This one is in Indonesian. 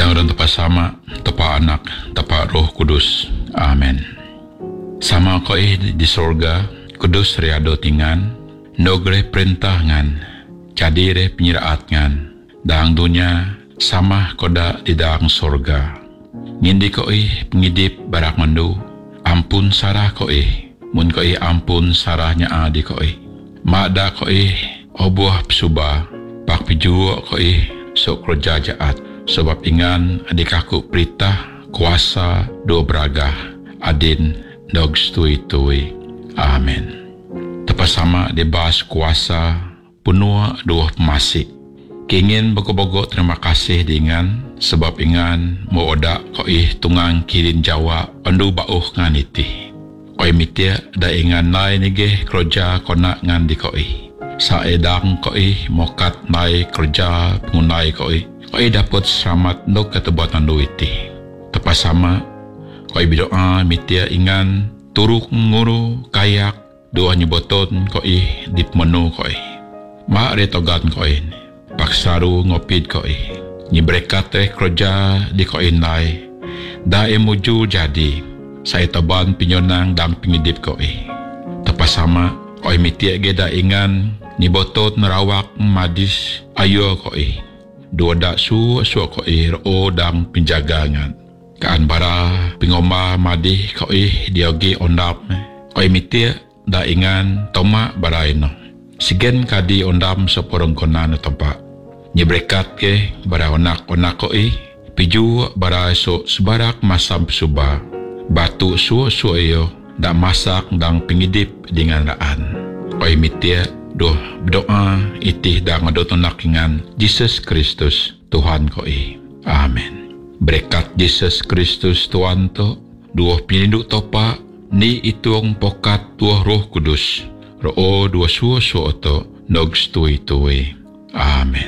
Ngaran Tapa Sama, Tapa Anak, Tapa Roh Kudus. Amen. Sama ko di sorga, kudus riado tingan, nogre perintah ngan, cadire penyiraat ngan, daang dunia sama koda di daang sorga. Ngindi ko pengidip barak mandu, ampun sarah ko mun ko ampun sarahnya adi ko Mada ko obuah psuba, pak pijuo ko sok roja jaat, sebab ingan adikaku perintah kuasa do braga adin dog stui-tui. Amen. Tepasama dibahas kuasa punua dua pemasik. Kingin bogo-bogo terima kasih dengan sebab ingan mo oda ko tungang kirin Jawa andu bauh ngan iti. Oi mitia da ingan nai nige kerja kona ngan di ko Sa edang ko mokat nai kerja pengunai ko dapat selamat no ketebatan do iti. Tepasama ko bidoa mitia ingan turuk nguru kayak doa nyoboton ko dip menu ko ma retogan ko paksaru ngopid ko nyibrekat kerja di ko nai da muju jadi saya taban pinyonang dang pingidip ko Tepasama ko mitia geda ingan nibotot nerawak madis ayo ko dua dak su ko ro dang penjagangan kaan bara pingoma madi ko diogi ondap ko mitia da ingan toma baraino sigen kadi ondam soporong konan tempat nyebrekat ke bara onak ko piju bara so sebarak masam suba batu su yo da masak dang pingidip dengan raan ko mitia doh berdoa itih da ngadot nakingan Jesus Kristus Tuhan ko amen. Berkat Jesus Kristus Tuhan to dua pininduk topa ni itong pokat tuah Roh Kudus roo dua suo to nog stui-tui. Amen.